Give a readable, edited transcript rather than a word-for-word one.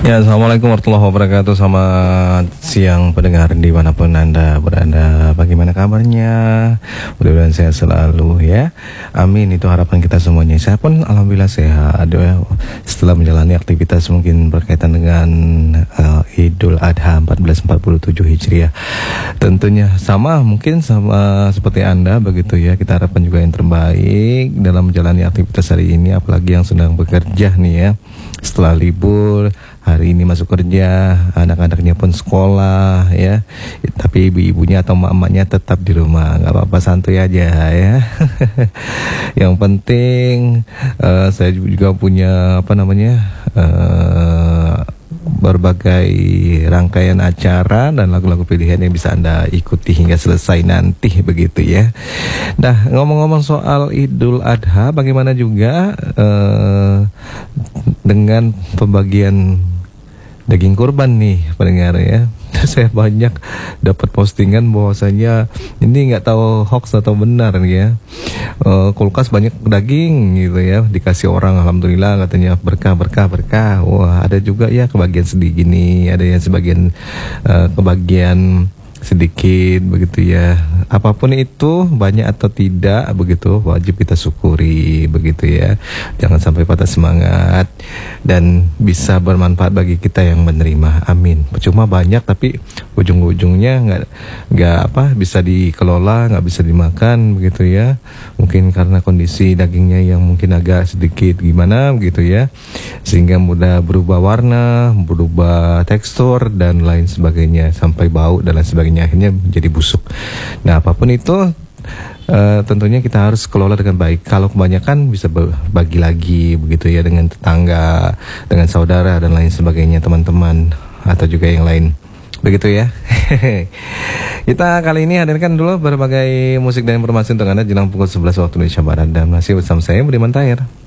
Ya, assalamualaikum warahmatullahi wabarakatuh. Selamat siang pendengar dimanapun Anda berada. Bagaimana kabarnya? Mudah-mudahan sehat selalu ya. Amin, itu harapan kita semuanya. Saya pun alhamdulillah sehat ya. Setelah menjalani aktivitas mungkin berkaitan dengan Idul Adha 1447 Hijriah. Tentunya mungkin sama seperti Anda begitu ya. Kita harapkan juga yang terbaik dalam menjalani aktivitas hari ini, apalagi yang sedang bekerja nih ya. Setelah libur, hari ini masuk kerja, anak-anaknya pun sekolah ya. Tapi ibu-ibunya atau emak-emaknya tetap di rumah, nggak apa-apa, santuy aja ya. Yang penting saya juga punya berbagai rangkaian acara dan lagu-lagu pilihan yang bisa Anda ikuti hingga selesai nanti begitu ya. Nah, ngomong-ngomong soal Idul Adha, bagaimana juga dengan pembagian daging kurban nih pendengar ya. Saya banyak dapat postingan bahwasanya ini nggak tahu hoax atau benar nih ya. Kulkas banyak daging gitu ya, dikasih orang, alhamdulillah katanya berkah. Wah, ada juga ya kebagian sedikit gini, ada yang sebagian kebagian sedikit begitu ya. Apapun itu, banyak atau tidak begitu, wajib kita syukuri begitu ya. Jangan sampai patah semangat dan bisa bermanfaat bagi kita yang menerima. Amin. Cuma banyak tapi ujung-ujungnya nggak bisa dikelola, nggak bisa dimakan begitu ya. Mungkin karena kondisi dagingnya yang mungkin agak sedikit gimana begitu ya, sehingga mudah berubah warna, berubah tekstur dan lain sebagainya, sampai bau dan lain sebagainya, akhirnya menjadi busuk. Nah, apapun itu tentunya kita harus kelola dengan baik. Kalau kebanyakan bisa bagi lagi begitu ya, dengan tetangga, dengan saudara dan lain sebagainya, teman-teman atau juga yang lain begitu ya. Kita kali ini hadirkan dulu berbagai musik dan informasi untuk Anda jelang pukul 11 waktu Indonesia Barat, dan masih bersama saya Budiman Tahir.